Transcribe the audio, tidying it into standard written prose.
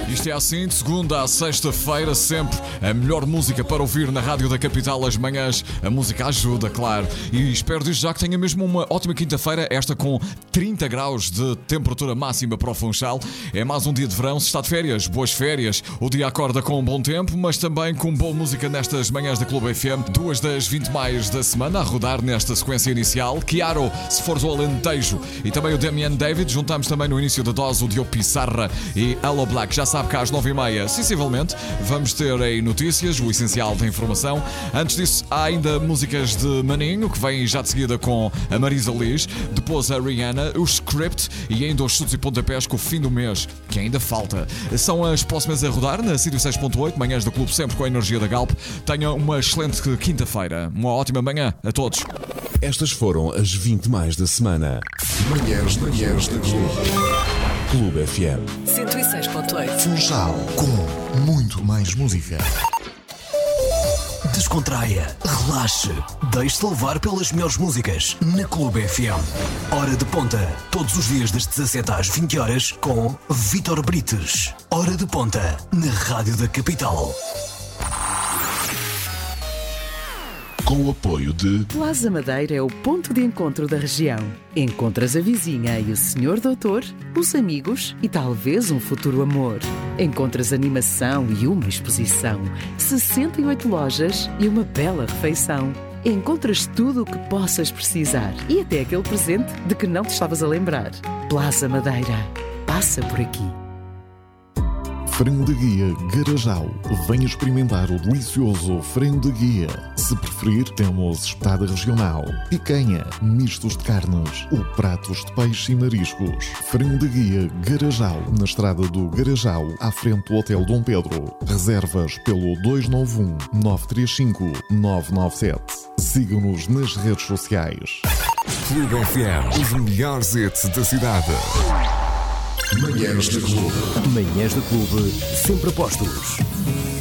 Isto é assim, de segunda à sexta-feira, sempre a melhor música para ouvir na Rádio da Capital às manhãs. A música ajuda, claro. E espero desde já que tenha mesmo uma ótima quinta-feira, esta com 30 graus de temperatura máxima para o Funchal. É mais um dia de verão, se está de férias, boas férias. O dia acorda com um bom tempo, mas também com boa música nestas manhãs da Clube FM. 2 das 20 mais da semana a rodar nesta sequência inicial. Chiaro, se fores ao Alentejo, e também o Damian David. Juntamos também no início da dose o Diogo Pissarra e Hello Black. Já sabe que às 9h30, sensivelmente, vamos ter aí notícias, o essencial da informação. Antes disso, há ainda músicas de Maninho, que vem já de seguida com a Marisa Liz. Depois a Rihanna, o Script e ainda os chutes e pontapés com o fim do mês, que ainda falta. São as próximas a rodar na Sítio 6.8, manhãs do clube sempre com a energia da Galp. Tenham uma excelente quinta-feira. Uma ótima manhã a todos. Estas foram as 20 mais da semana. Manhãs da Clube FM 106.8. Funchal, com muito mais música. Descontraia, relaxe, deixe-se levar pelas melhores músicas na Clube FM. Hora de ponta, todos os dias das 17 às 20 horas com Vítor Brites. Hora de ponta, na Rádio da Capital. com o apoio de Plaza Madeira é o ponto de encontro da região. Encontras a vizinha e o senhor doutor, os amigos e talvez um futuro amor. Encontras animação e uma exposição, 68 lojas e uma bela refeição. Encontras tudo o que possas precisar e até aquele presente de que não te estavas a lembrar. Plaza Madeira. Passa por aqui. Frango de Guia Garajal. Venha experimentar o delicioso frango de guia. Se preferir, temos espetada regional, picanha, mistos de carnes ou pratos de peixe e mariscos. Frango de Guia Garajal, na estrada do Garajal, à frente do Hotel Dom Pedro. Reservas pelo 291-935-997. Siga-nos nas redes sociais. Clube FM, os melhores hits da cidade. Manhãs da Clube. Manhãs da Clube, sempre a postos.